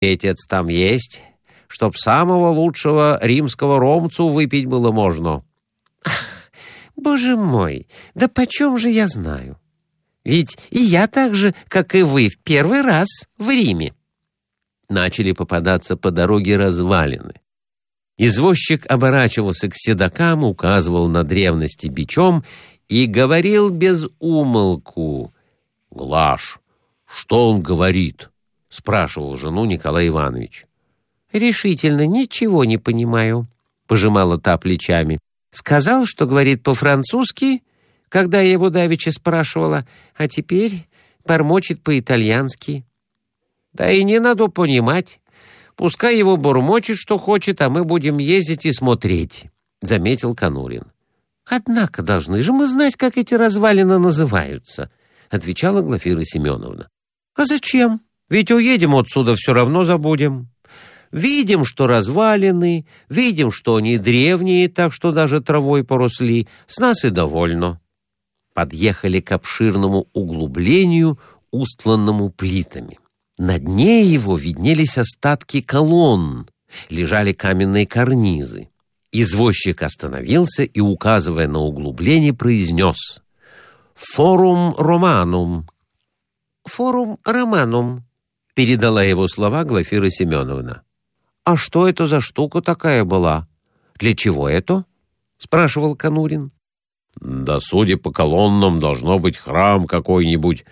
Отец там есть, чтоб самого лучшего римского ромцу выпить было можно. Боже мой, да почем же я знаю? Ведь и я так же, как и вы, в первый раз в Риме. Начали попадаться по дороге развалины. Извозчик оборачивался к седокам, указывал на древности бичом и говорил без умолку. «Глаш, что он говорит?» — спрашивал жену Николай Иванович. «Решительно ничего не понимаю», — пожимала та плечами. «Сказал, что говорит по-французски, когда я его давеча спрашивала, а теперь бормочет по-итальянски». «Да и не надо понимать. Пускай его бормочет, что хочет, а мы будем ездить и смотреть», — заметил Конурин. «Однако должны же мы знать, как эти развалины называются», — отвечала Глафира Семеновна. «А зачем? Ведь уедем отсюда, все равно забудем. Видим, что развалины, видим, что они древние, так что даже травой поросли. С нас и довольно». Подъехали к обширному углублению, устланному плитами. На дне его виднелись остатки колонн, лежали каменные карнизы. Извозчик остановился и, указывая на углубление, произнес: «Форум Романум». «Форум Романум», — передала его слова Глафира Семеновна. «А что это за штука такая была? Для чего это?» — спрашивал Конурин. «Да, судя по колоннам, должно быть храм какой-нибудь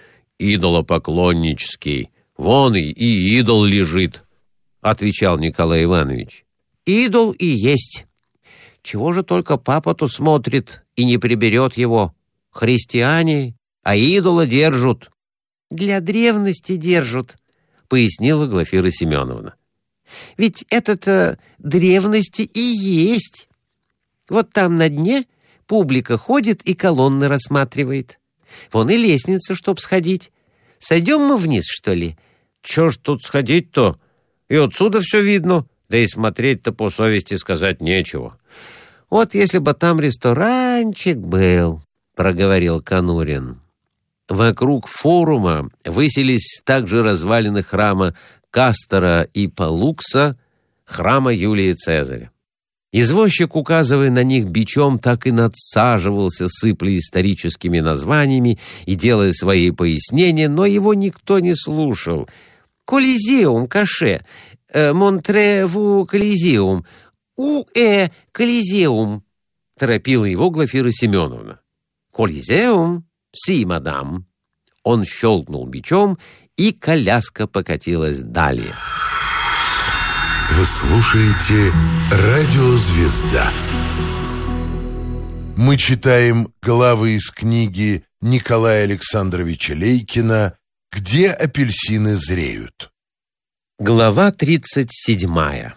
идолопоклоннический. Вон и идол лежит», — отвечал Николай Иванович. «Идол и есть. Чего же только папа-то смотрит и не приберет его? Христиане, а идола держат». «Для древности держат», — пояснила Глафира Семеновна. «Ведь это-то древности и есть. Вот там на дне публика ходит и колонны рассматривает. Вон и лестница, чтоб сходить. Сойдем мы вниз, что ли?» «Чё ж тут сходить-то? И отсюда все видно, да и смотреть-то по совести сказать нечего». «Вот если бы там ресторанчик был», — проговорил Конурин. Вокруг форума высились также развалины храма Кастора и Палукса, храма Юлия Цезаря. Извозчик, указывая на них бичом, так и надсаживался, сыпля историческими названиями и делая свои пояснения, но его никто не слушал. «Колизеум, каше, Монтре-ву Колизеум, Колизеум», — торопила его Глафира Семеновна. «Колизеум? Си, мадам». Он щелкнул бичом, и коляска покатилась далее. Вы слушаете «Радио Звезда». Мы читаем главы из книги Николая Александровича Лейкина «Где апельсины зреют». Глава 37.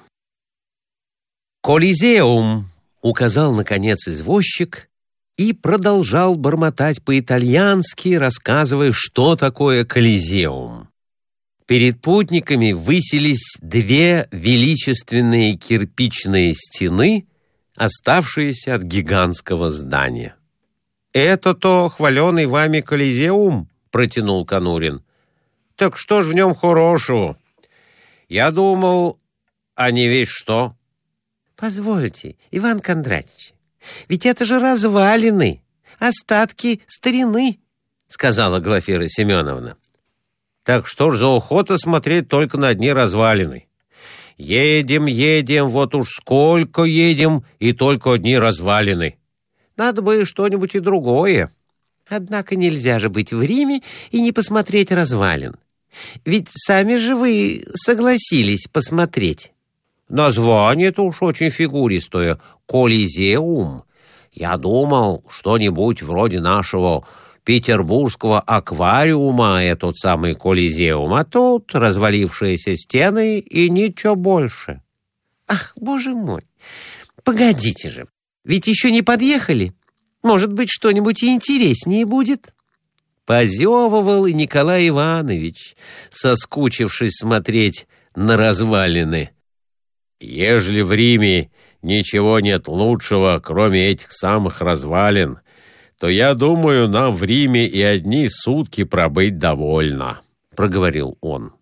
«Колизеум», — указал, наконец, извозчик и продолжал бормотать по-итальянски, рассказывая, что такое Колизеум. Перед путниками высились две величественные кирпичные стены, оставшиеся от гигантского здания. «Это-то хваленый вами Колизеум?» — протянул Конурин. «Так что ж в нем хорошего? Я думал, а не весь что». «Позвольте, Иван Кондратьевич, ведь это же развалины, остатки старины», — сказала Глафира Семеновна. «Так что ж за охота смотреть только на одни развалины? Едем, вот уж сколько едем, и только одни развалины. Надо бы что-нибудь и другое». «Однако нельзя же быть в Риме и не посмотреть развалин. Ведь сами же вы согласились посмотреть». «Название-то уж очень фигуристое — Колизеум. Я думал, что-нибудь вроде нашего петербургского аквариума, этот самый Колизеум, а тут развалившиеся стены и ничего больше». «Ах, боже мой! Погодите же, ведь еще не подъехали. Может быть, что-нибудь и интереснее будет». Позевывал и Николай Иванович, соскучившись смотреть на развалины. «Ежели в Риме ничего нет лучшего, кроме этих самых развалин, то, я думаю, нам в Риме и одни сутки пробыть довольно», — проговорил он.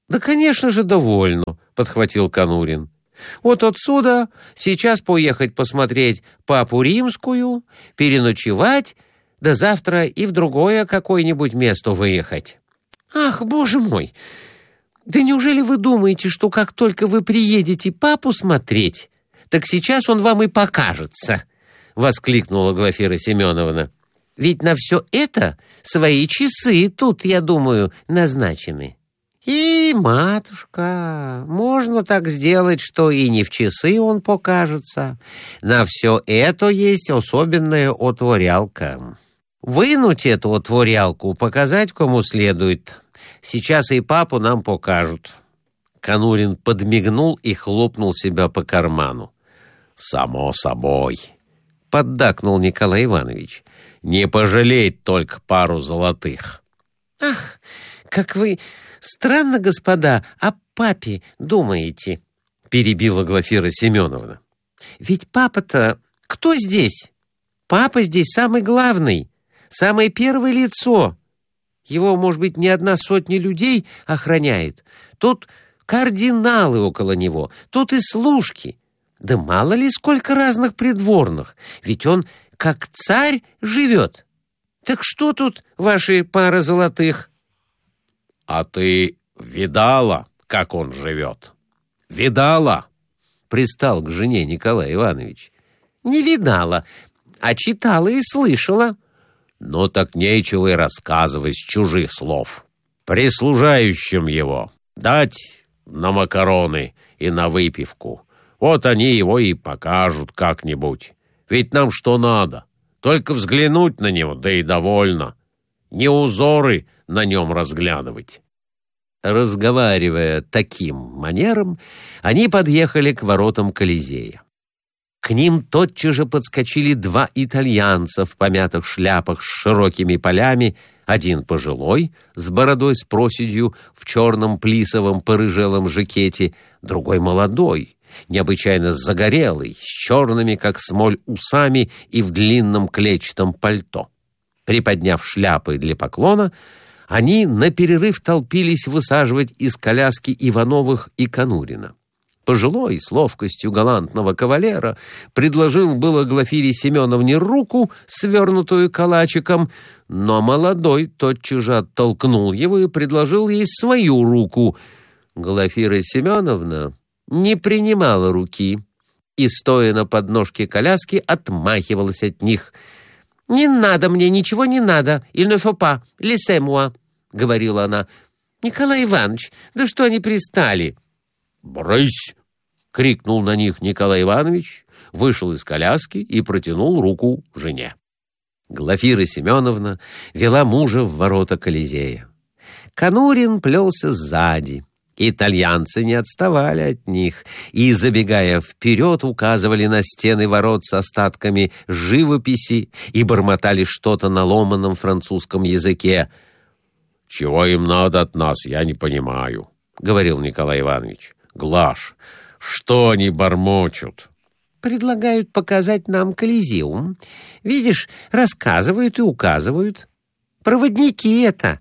Да, конечно же, довольно, подхватил Конурин. Вот отсюда сейчас поехать посмотреть Папу Римскую, переночевать, да завтра и в другое какое-нибудь место выехать. Ах, боже мой! Да неужели вы думаете, что как только вы приедете Папу смотреть, так сейчас он вам и покажется? Воскликнула Глафира Семеновна. Ведь на все это свои часы тут, я думаю, назначены. И, матушка, можно так сделать, что и не в часы он покажется. На все это есть особенная отворялка. Вынуть эту отворялку, показать кому следует. Сейчас и Папу нам покажут. Конурин подмигнул и хлопнул себя по карману. Само собой, поддакнул Николай Иванович. Не пожалеть только пару золотых. Ах, как вы странно, господа, о Папе думаете, перебила Глафира Семеновна. Ведь Папа-то кто здесь? Папа здесь самый главный, самое первое лицо. Его, может быть, не одна сотня людей охраняет. Тут кардиналы около него, тут и служки. Да мало ли сколько разных придворных, ведь он как царь живет. Так что тут ваши пара золотых? А ты видала, как он живет? Видала? Пристал к жене Николай Иванович. Не видала, а читала и слышала. Ну так нечего и рассказывать с чужих слов. Прислужающим его дать на макароны и на выпивку. Вот они его и покажут как-нибудь. Ведь нам что надо? Только взглянуть на него, да и довольно. Не узоры на нем разглядывать. Разговаривая таким манером, они подъехали к воротам Колизея. К ним тотчас же подскочили два итальянца в помятых шляпах с широкими полями, один пожилой, с бородой с проседью, в черном плисовом порыжелом жакете, другой молодой, необычайно загорелый, с черными, как смоль, усами и в длинном клетчатом пальто. Приподняв шляпы для поклона, они наперерыв толпились высаживать из коляски Ивановых и Конурина. Пожилой, с ловкостью галантного кавалера, предложил было Глафире Семеновне руку, свернутую калачиком, но молодой тотчас же оттолкнул его и предложил ей свою руку. Глафира Семеновна не принимала руки и, стоя на подножке коляски, отмахивалась от них. «Не надо мне, ничего не надо, il ne faut pas, laissez-moi», — говорила она. «Николай Иванович, да что они пристали?» «Брысь!» — крикнул на них Николай Иванович, вышел из коляски и протянул руку жене. Глафира Семеновна вела мужа в ворота Колизея. Конурин плелся сзади. Итальянцы не отставали от них и, забегая вперед, указывали на стены ворот с остатками живописи и бормотали что-то на ломаном французском языке. «Чего им надо от нас, я не понимаю», — говорил Николай Иванович. «Глаш, что они бормочут?» «Предлагают показать нам Колизеум. Видишь, рассказывают и указывают. Проводники это».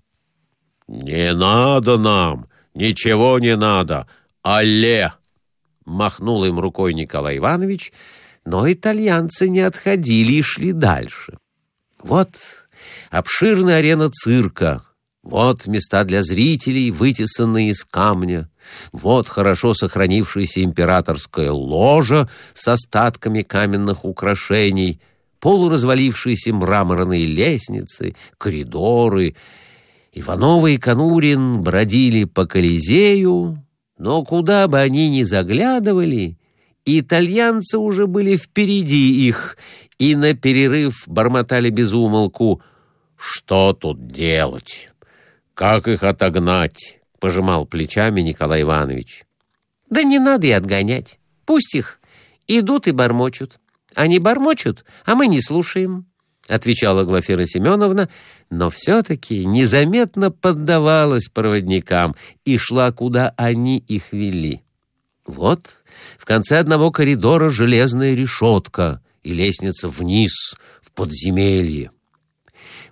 «Не надо нам, ничего не надо. Алле!» Махнул им рукой Николай Иванович, но итальянцы не отходили и шли дальше. Вот обширная арена цирка. Вот места для зрителей, вытесанные из камня. Вот хорошо сохранившаяся императорская ложа с остатками каменных украшений, полуразвалившиеся мраморные лестницы, коридоры. Ивановы и Конурин бродили по Колизею, но куда бы они ни заглядывали, итальянцы уже были впереди их и на перерыв бормотали без умолку: «Что тут делать? Как их отогнать?» — пожимал плечами Николай Иванович. «Да не надо и отгонять. Пусть их идут и бормочут. Они бормочут, а мы не слушаем», — отвечала Глафира Семеновна, но все-таки незаметно поддавалась проводникам и шла, куда они их вели. Вот в конце одного коридора железная решетка и лестница вниз, в подземелье.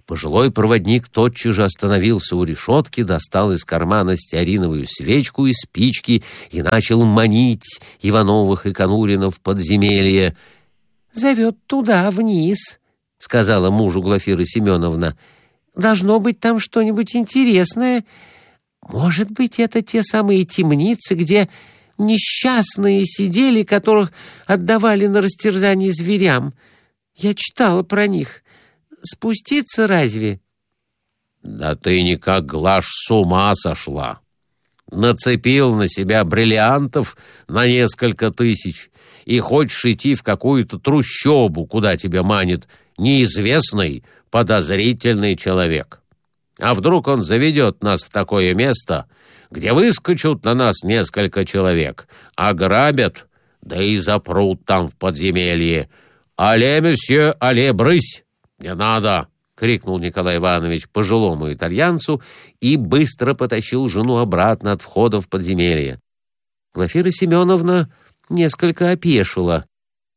Пожилой проводник тотчас же остановился у решетки, достал из кармана стеариновую свечку и спички и начал манить Ивановых и Конурина в подземелье. «Зовет туда, вниз», — сказала мужу Глафира Семеновна. «Должно быть там что-нибудь интересное. Может быть, это те самые темницы, где несчастные сидели, которых отдавали на растерзание зверям. Я читала про них. Спуститься разве?» «Да ты никак, Глаш, с ума сошла! Нацепил на себя бриллиантов на несколько тысяч и хочешь идти в какую-то трущобу, куда тебя манит неизвестный, подозрительный человек. А вдруг он заведет нас в такое место, где выскочут на нас несколько человек, ограбят, да и запрут там в подземелье. «Алле, месье, алле, брысь! Не надо!» — крикнул Николай Иванович пожилому итальянцу и быстро потащил жену обратно от входа в подземелье. Глафира Семеновна несколько опешила.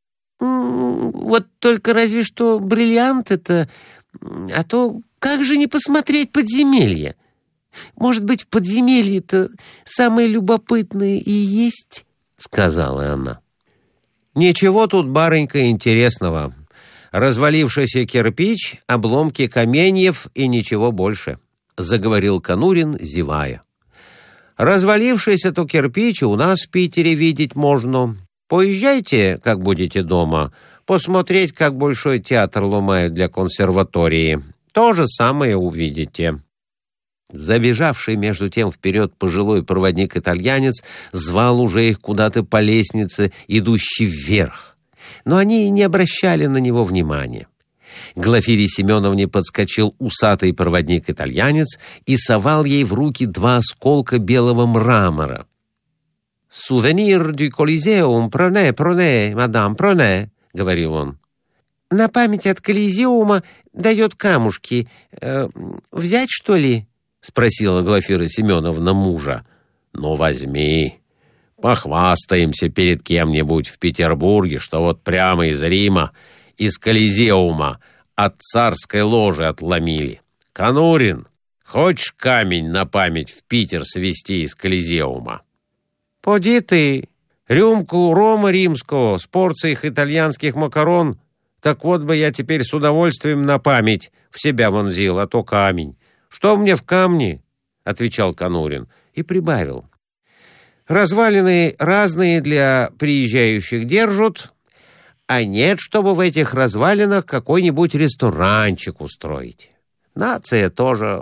«Вот только разве что бриллиант это, а то как же не посмотреть подземелье? Может быть, в подземелье-то самое любопытное и есть?» — сказала она. «Ничего тут, барынька, интересного. Развалившийся кирпич, обломки каменьев и ничего больше», — заговорил Конурин, зевая. «Развалившийся-то кирпич у нас в Питере видеть можно. Поезжайте, как будете дома, посмотреть, как Большой театр ломают для консерватории. То же самое увидите». Забежавший между тем вперед пожилой проводник-итальянец звал уже их куда-то по лестнице, идущей вверх. Но они не обращали на него внимания. Глафире Семеновне подскочил усатый проводник-итальянец и совал ей в руки 2 осколка белого мрамора. «Сувенир du Колизеум, проне, мадам, проне», — говорил он. «На память от Колизеума дает камушки. Взять, что ли?» — спросила Глафира Семеновна мужа. «Ну, возьми. Похвастаемся перед кем-нибудь в Петербурге, что вот прямо из Рима, из Колизеума, от царской ложи отломили. Конурин, хочешь камень на память в Питер свезти из Колизеума?» «Поди ты, рюмку рома римского с порцией итальянских макарон, так вот бы я теперь с удовольствием на память в себя вонзил, а то камень. Что мне в камне?» — отвечал Конурин и прибавил. «Развалины разные для приезжающих держат, а нет, чтобы в этих развалинах какой-нибудь ресторанчик устроить. Нация тоже...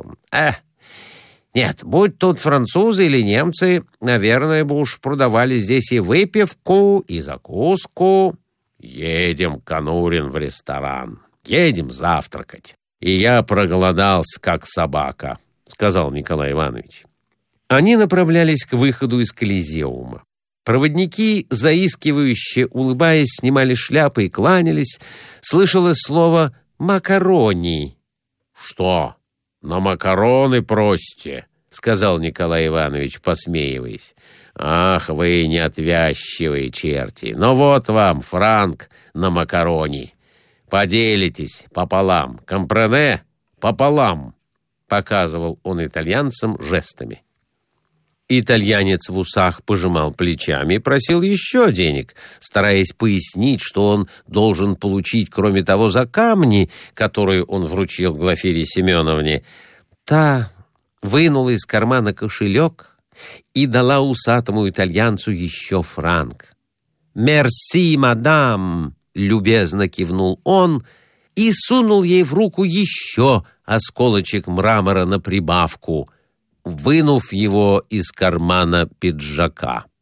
Нет, будь тут французы или немцы, наверное, бы уж продавали здесь и выпивку, и закуску». «Едем, Конурин, в ресторан. Едем завтракать. И я проголодался, как собака», — сказал Николай Иванович. Они направлялись к выходу из Колизеума. Проводники, заискивающе улыбаясь, снимали шляпы и кланялись. Слышалось слово «макарони». «Что, на макароны просите?» — сказал Николай Иванович, посмеиваясь. «Ах, вы неотвязчивые черти! Ну вот вам франк на макарони. Поделитесь пополам. Компрене? Пополам!» — показывал он итальянцам жестами. Итальянец в усах пожимал плечами и просил еще денег, стараясь пояснить, что он должен получить, кроме того, за камни, которые он вручил Глафире Семеновне. Та вынула из кармана кошелек и дала усатому итальянцу еще франк. «Мерси, мадам!» — любезно кивнул он и сунул ей в руку еще осколочек мрамора на прибавку, вынув его из кармана пиджака.